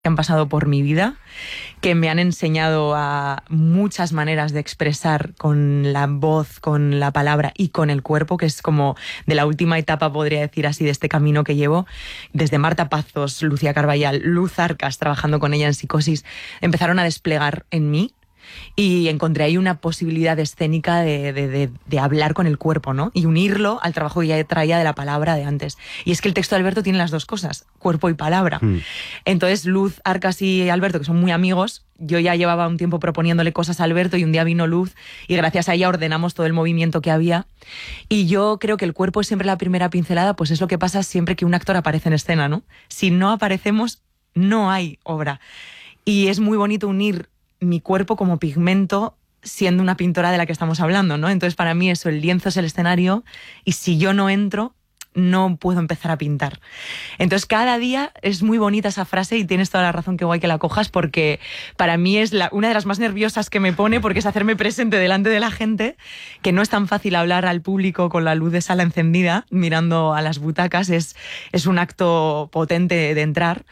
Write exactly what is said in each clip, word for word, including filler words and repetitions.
que han pasado por mi vida, que me han enseñado a muchas maneras de expresar con la voz, con la palabra y con el cuerpo, que es como de la última etapa, podría decir así, de este camino que llevo. Desde Marta Pazos, Lucía Carballal, Luz Arcas, trabajando con ella en Psicosis, empezaron a desplegar en mí. Y encontré ahí una posibilidad escénica de, de, de, de hablar con el cuerpo, ¿no? Y unirlo al trabajo que ya traía de la palabra de antes. Y es que el texto de Alberto tiene las dos cosas, cuerpo y palabra. Mm. Entonces Luz, Arcas y Alberto, que son muy amigos, yo ya llevaba un tiempo proponiéndole cosas a Alberto y un día vino Luz y gracias a ella ordenamos todo el movimiento que había. Y yo creo que el cuerpo es siempre la primera pincelada, pues es lo que pasa siempre que un actor aparece en escena, ¿no? Si no aparecemos, no hay obra. Y es muy bonito unir mi cuerpo como pigmento siendo una pintora de la que estamos hablando, ¿no? Entonces para mí eso, el lienzo es el escenario y si yo no entro, no puedo empezar a pintar. Entonces cada día es muy bonita esa frase y tienes toda la razón, que guay que la cojas, porque para mí es la, una de las más nerviosas que me pone, porque es hacerme presente delante de la gente, que no es tan fácil hablar al público con la luz de sala encendida, mirando a las butacas, es, es un acto potente de entrar,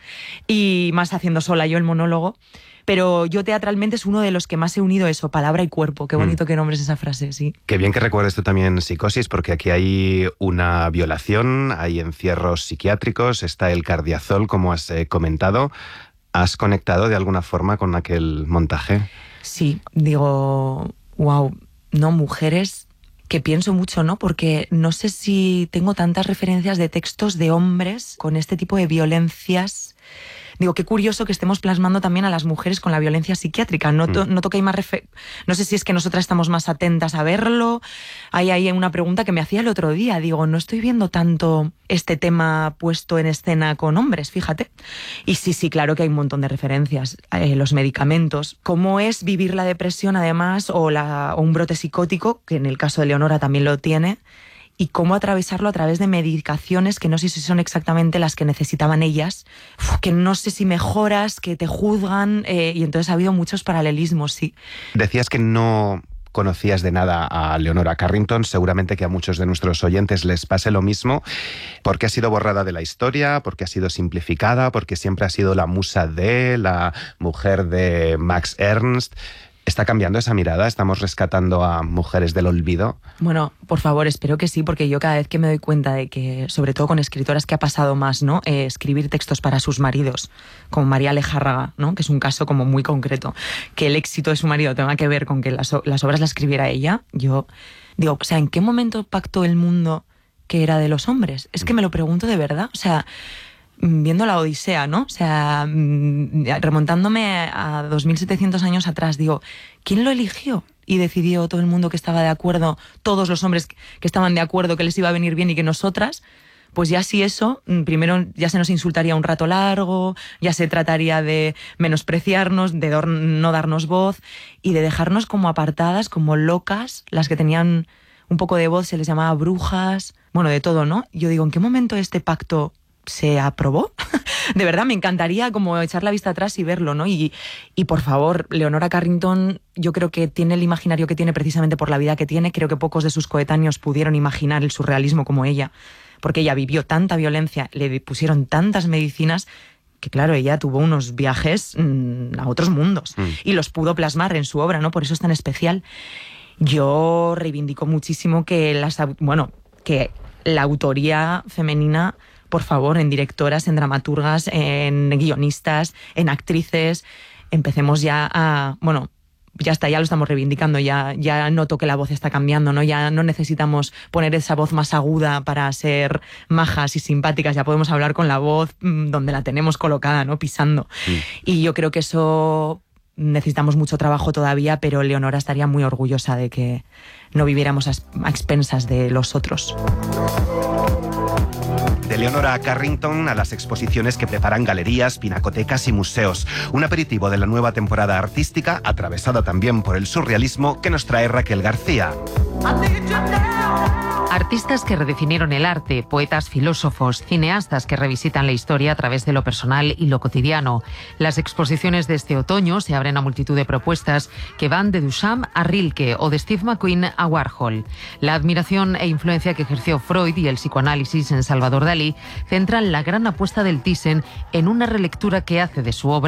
y más haciendo sola yo el monólogo. Pero yo teatralmente es uno de los que más he unido eso, palabra y cuerpo. Qué bonito mm. que nombres esa frase, sí. Qué bien que recuerdes tú también Psicosis, porque aquí hay una violación, hay encierros psiquiátricos, está el cardiazol, como has eh, comentado. ¿Has conectado de alguna forma con aquel montaje? Sí, digo, wow, no, mujeres que pienso mucho, ¿no? Porque no sé si tengo tantas referencias de textos de hombres con este tipo de violencias. Digo, qué curioso que estemos plasmando también a las mujeres con la violencia psiquiátrica. Noto, mm. noto que hay más refer- no sé si es que nosotras estamos más atentas a verlo. Hay ahí una pregunta que me hacía el otro día. Digo, no estoy viendo tanto este tema puesto en escena con hombres, fíjate. Y sí, sí, claro que hay un montón de referencias. Eh, los medicamentos. Cómo es vivir la depresión, además, o, la, o un brote psicótico, que en el caso de Leonora también lo tiene. Y cómo atravesarlo a través de medicaciones que no sé si son exactamente las que necesitaban ellas, que no sé si mejoras, que te juzgan, eh, y entonces ha habido muchos paralelismos, sí. Decías que no conocías de nada a Leonora Carrington, seguramente que a muchos de nuestros oyentes les pase lo mismo, porque ha sido borrada de la historia, porque ha sido simplificada, porque siempre ha sido la musa de, la mujer de Max Ernst. ¿Está cambiando esa mirada? ¿Estamos rescatando a mujeres del olvido? Bueno, por favor, espero que sí, porque yo cada vez que me doy cuenta de que, sobre todo con escritoras, que ha pasado más, ¿no? Eh, escribir textos para sus maridos, como María Lejárraga, ¿no? Que es un caso como muy concreto, que el éxito de su marido tenga que ver con que las, las obras las escribiera ella. Yo digo, o sea, ¿en qué momento pactó el mundo que era de los hombres? Es que me lo pregunto de verdad, o sea, viendo la Odisea, ¿no? O sea, remontándome a dos mil setecientos años atrás, digo, ¿quién lo eligió? Y decidió todo el mundo que estaba de acuerdo, todos los hombres que estaban de acuerdo que les iba a venir bien y que nosotras, pues ya si eso, primero ya se nos insultaría un rato largo, ya se trataría de menospreciarnos, de do- no darnos voz y de dejarnos como apartadas, como locas, las que tenían un poco de voz se les llamaba brujas, bueno, de todo, ¿no? Yo digo, ¿en qué momento este pacto se aprobó? De verdad, me encantaría como echar la vista atrás y verlo, ¿no? Y, y por favor, Leonora Carrington, yo creo que tiene el imaginario que tiene precisamente por la vida que tiene. Creo que pocos de sus coetáneos pudieron imaginar el surrealismo como ella, porque ella vivió tanta violencia, le pusieron tantas medicinas, que claro, ella tuvo unos viajes mmm, a otros mundos mm. y los pudo plasmar en su obra, ¿no? Por eso es tan especial. Yo reivindico muchísimo que las, bueno, que la autoría femenina, por favor, en directoras, en dramaturgas, en guionistas, en actrices, empecemos ya a, bueno, ya está, ya lo estamos reivindicando, ya, ya noto que la voz está cambiando, ¿no? Ya no necesitamos poner esa voz más aguda para ser majas y simpáticas, ya podemos hablar con la voz mmm, donde la tenemos colocada, ¿no? Pisando. Sí. Y yo creo que eso necesitamos mucho trabajo todavía, pero Leonora estaría muy orgullosa de que no viviéramos a expensas de los otros. De Leonora Carrington a las exposiciones que preparan galerías, pinacotecas y museos. Un aperitivo de la nueva temporada artística, atravesada también por el surrealismo, que nos trae Raquel García. Artistas que redefinieron el arte, poetas, filósofos, cineastas que revisitan la historia a través de lo personal y lo cotidiano. Las exposiciones de este otoño se abren a multitud de propuestas que van de Duchamp a Rilke o de Steve McQueen a Warhol. La admiración e influencia que ejerció Freud y el psicoanálisis en Salvador Dalí centran la gran apuesta del Thyssen en una relectura que hace de su obra